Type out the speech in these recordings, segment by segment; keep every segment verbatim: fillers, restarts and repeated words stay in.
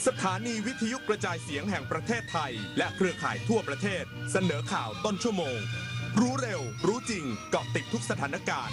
สถานีวิทยุกระจายเสียงแห่งประเทศไทยและเครือข่ายทั่วประเทศเสนอข่าวต้นชั่วโมงรู้เร็วรู้จริงเกาะติดทุกสถานการณ์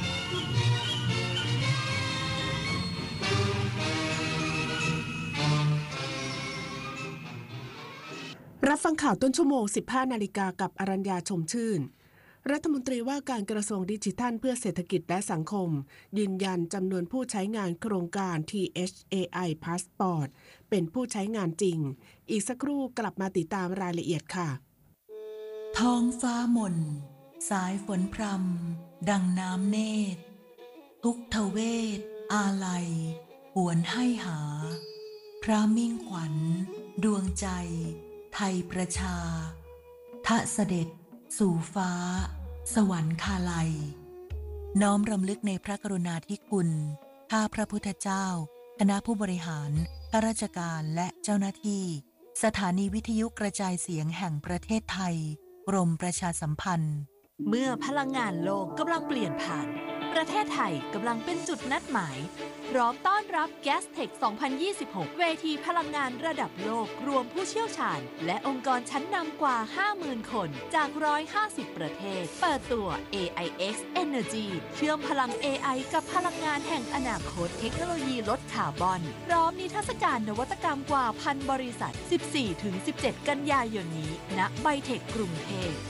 รับฟังข่าวต้นชั่วโมง สิบห้านาฬิกากับอรัญญาชมชื่นรัฐมนตรีว่าการกระทรวงดิจิทัลเพื่อเศรษฐกิจและสังคมยืนยันจำนวนผู้ใช้งานโครงการ ที เอช เอ ไอ Passport เป็นผู้ใช้งานจริงอีกสักครู่กลับมาติดตามรายละเอียดค่ะท้องฟ้าหม่นสายฝนพรำดังน้ำเนตรทุกทเวทอาลัยหวนให้หาพระมิ่งขวัญดวงใจไทยประชาทะเสด็จสู่ฟ้าสวรรคาลัยน้อมรำลึกในพระกรุณาธิคุณข้าพระพุทธเจ้าคณะผู้บริหารข้าราชการและเจ้าหน้าที่สถานีวิทยุกระจายเสียงแห่งประเทศไทยกรมประชาสัมพันธ์เมื่อพลังงานโลกกำลังเปลี่ยนผ่านประเทศไทยกำลังเป็นจุดนัดหมายพร้อมต้อนรับ Gastech สองพันยี่สิบหก เวทีพลังงานระดับโลกรวมผู้เชี่ยวชาญและองค์กรชั้นนำกว่า ห้าหมื่น คนจาก หนึ่งร้อยห้าสิบ ประเทศเปิดตัว เอ ไอ เอ็กซ์ Energy เชื่อมพลัง เอ ไอ กับพลังงานแห่งอนาคตเทคโนโลยีลดคาร์บอนพร้อมนิทรรศการนวัตกรรมกว่าพันบริษัท สิบสี่ถึงสิบเจ็ด กันยายนนี้ณไบเทคกรุงเทพ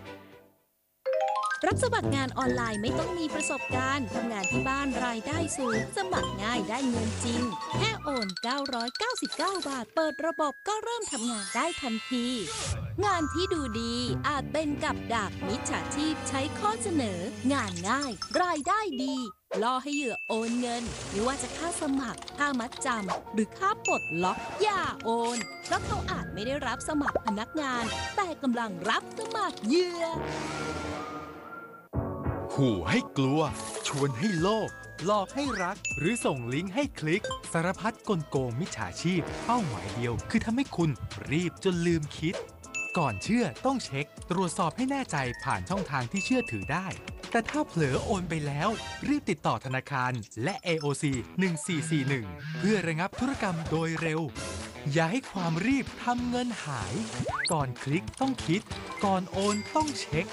รับสมัครงานออนไลน์ไม่ต้องมีประสบการณ์ทำงานที่บ้านรายได้สูงสมัครง่ายได้เงินจริงแค่โอนเก้าร้อยเก้าสิบเก้าบาทเปิดระบบก็เริ่มทำงานได้ทันทีงานที่ดูดีอาจเป็นกับดักมิจฉาชีพใช้ข้อเสนองานง่ายรายได้ดีล่อให้เหยื่อโอนเงินไม่ว่าจะค่าสมัครค่ามัดจำหรือค่าปลดล็อกอย่าโอนเพราะเขาอาจไม่ได้รับสมัครพนักงานแต่กำลังรับสมัครเหยื่อขู่ให้กลัวชวนให้โลภหลอกให้รักหรือส่งลิงก์ให้คลิกสารพัดกลโกงมิจฉาชีพเป้าหมายเดียวคือทำให้คุณรีบจนลืมคิดก่อนเชื่อต้องเช็คตรวจสอบให้แน่ใจผ่านช่องทางที่เชื่อถือได้แต่ถ้าเผลอโอนไปแล้วรีบติดต่อธนาคารและ เอ โอ ซี หนึ่งสี่สี่หนึ่งเพื่อระงับธุรกรรมโดยเร็วอย่าให้ความรีบทำเงินหายก่อนคลิกต้องคิดก่อนโอนต้องเช็ค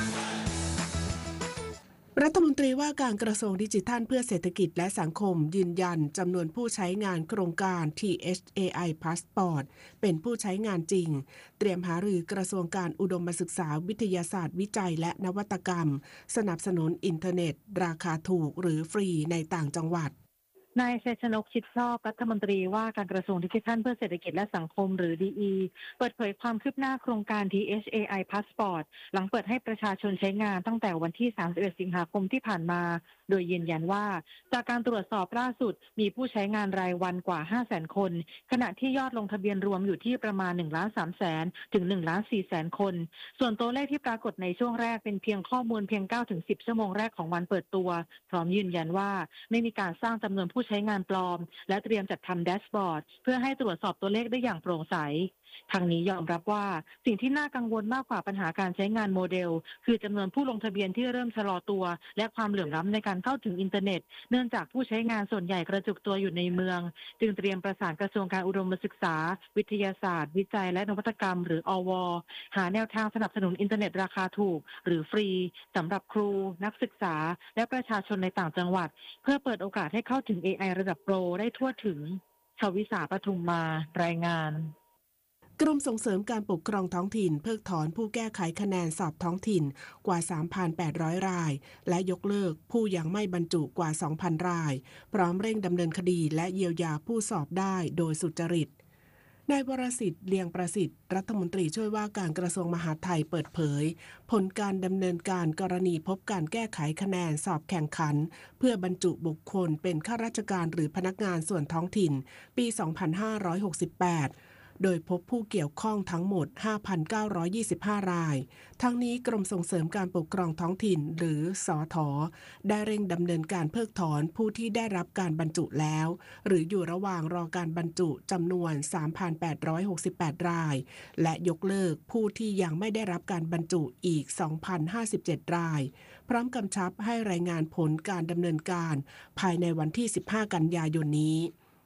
รัฐมนตรีว่าการกระทรวงดิจิทัลเพื่อเศรษฐกิจและสังคมยืนยันจำนวนผู้ใช้งานโครงการ ที เอช เอ ไอ Passport เป็นผู้ใช้งานจริงเตรียมหารือกระทรวงการอุดมศึกษาวิทยาศาสตร์วิจัยและนวัตกรรมสนับสนุนอินเทอร์เน็ตราคาถูกหรือฟรีในต่างจังหวัดนายชัยชนกชิดชอบรัฐมนตรีว่าการกระทรวงดิจิทัลเพื่อเศรษฐกิจและสังคมหรือ ดี อี เปิดเผยความคืบหน้าโครงการ ที เอช เอ ไอ Passport หลังเปิดให้ประชาชนใช้งานตั้งแต่วันที่ สามสิบเอ็ด สิงหาคมที่ผ่านมาโดยยืนยันว่าจากการตรวจสอบล่าสุดมีผู้ใช้งานรายวันกว่า ห้าแสน คนขณะที่ยอดลงทะเบียนรวมอยู่ที่ประมาณ หนึ่งล้านสามแสน ถึง หนึ่งล้านสี่แสน คนส่วนตัวเลขที่ปรากฏในช่วงแรกเป็นเพียงข้อมูลเพียง เก้าถึงสิบ ชั่วโมงแรกของวันเปิดตัวพร้อมยืนยันว่าไม่มีการสร้างจำนวนผู้ใช้งานปลอมและเตรียมจัดทำแดชบอร์ดเพื่อให้ตรวจสอบตัวเลขได้อย่างโปร่งใสทางนี้ยอมรับว่าสิ่งที่น่ากังวลมากกว่าปัญหาการใช้งานโมเดลคือจำนวนผู้ลงทะเบียนที่เริ่มชะลอตัวและความเหลื่อมล้ำในการเข้าถึงอินเทอร์เน็ตเนื่องจากผู้ใช้งานส่วนใหญ่กระจุกตัวอยู่ในเมืองจึงเตรียมประสานกระทรวงการอุดมศึกษาวิทยาศาสตร์วิจัยและนวัตกรรมหรืออว.หาแนวทางสนับสนุนอินเทอร์เน็ตราคาถูกหรือฟรีสำหรับครูนักศึกษาและประชาชนในต่างจังหวัดเพื่อเปิดโอกาสให้เข้าถึง เอ ไอ ระดับโปรได้ทั่วถึงชวิสาปทุมมารายงานกรมส่งเสริมการปกครองท้องถิ่นเพิกถอนผู้แก้ไขคะแนนสอบท้องถิ่นกว่า สามพันแปดร้อย รายและยกเลิกผู้ยังไม่บรรจุกว่า สองพัน รายพร้อมเร่งดำเนินคดีและเยียวยาผู้สอบได้โดยสุจริตนายวรสิทธิ์เลียงประสิทธิ์รัฐมนตรีช่วยว่าการกระทรวงมหาดไทยเปิดเผยผลการดำเนินการกรณีพบการแก้ไขคะแนนสอบแข่งขันเพื่อบรรจุบุคคลเป็นข้าราชการหรือพนักงานส่วนท้องถิ่นปี สองพันห้าร้อยหกสิบแปดโดยพบผู้เกี่ยวข้องทั้งหมด ห้าพันเก้าร้อยยี่สิบห้า รายทั้งนี้กรมส่งเสริมการปกครองท้องถิ่นหรือสท.ได้เร่งดำเนินการเพิกถอนผู้ที่ได้รับการบรรจุแล้วหรืออยู่ระหว่างรอการบรรจุจำนวน สามพันแปดร้อยหกสิบแปด รายและยกเลิกผู้ที่ยังไม่ได้รับการบรรจุอีก สองพันห้าสิบเจ็ด รายพร้อมกำชับให้รายงานผลการดำเนินการภายในวันที่ สิบห้า กันยายนนี้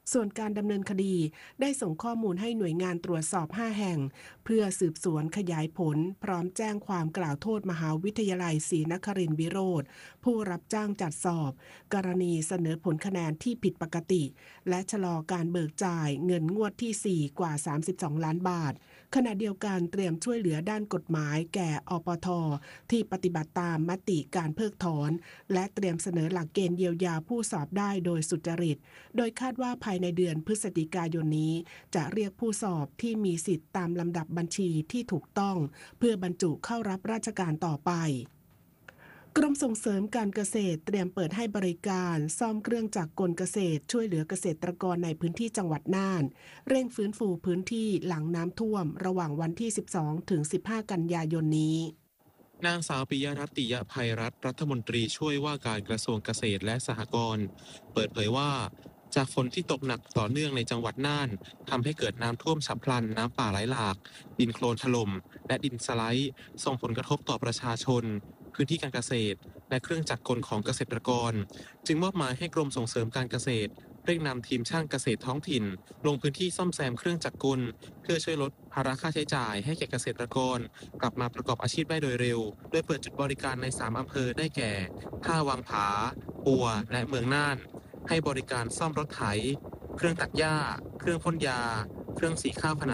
ส่วนการดำเนินคดีได้ส่งข้อมูลให้หน่วยงานตรวจสอบห้าแห่งเพื่อสืบสวนขยายผลพร้อมแจ้งความกล่าวโทษมหาวิทยาลัยศรีนครินทร์วิโรธผู้รับจ้างจัดสอบกรณีเสนอผลคะแนนที่ผิดปกติและชะลอการเบิกจ่ายเงินงวดที่สี่กว่าสามสิบสองล้านบาทขณะเดียวกันเตรียมช่วยเหลือด้านกฎหมายแก่อปท.ที่ปฏิบัติตามมติการเพิกถอนและเตรียมเสนอหลักเกณฑ์เยียวยาผู้สอบได้โดยสุจริตโดยคาดว่าภายในเดือนพฤศจิกายนนี้จะเรียกผู้สอบที่มีสิทธิ์ตามลำดับบัญชีที่ถูกต้องเพื่อบรรจุเข้ารับราชการต่อไปกรมส่งเสริมการเกษตรเตรียมเปิดให้บริการซ่อมเครื่องจักรกลเกษตรช่วยเหลือเกษตรกรในพื้นที่จังหวัดน่านเร่งฟื้นฟูพื้นที่หลังน้ำท่วมระหว่างวันที่สิบสองถึงสิบห้ากันยายนนี้นางสาวปิยรัตน์ ติยภัยรัตน์รัฐมนตรีช่วยว่าการกระทรวงเกษตรและสหกรณ์เปิดเผยว่าจากฝนที่ตกหนักต่อเนื่องในจังหวัดน่านทำให้เกิดน้ำท่วมฉับพลันน้ำป่าไหลหลากดินโคลนถล่มและดินสไลด์ส่งผลกระทบต่อประชาชนพื้นที่การเกษตรและเครื่องจักรกลของเกษตรกรจึงมอบหมายให้กรมส่งเสริมการเกษตรเร่งนำทีมช่างเกษตรท้องถิ่นลงพื้นที่ซ่อมแซมเครื่องจักรกลเพื่อช่วยลดภาระค่าใช้จ่ายให้แก่เกษตรกรกลับมาประกอบอาชีพได้โดยเร็วโดยเปิดจุดบริการในสามอำเภอได้แก่ท่าวังผาปัวและเมืองน่านให้บริการซ่อมรถไถเครื่องตัดหญ้าเครื่องพ่นยาเครื่องสีข้าวขนาด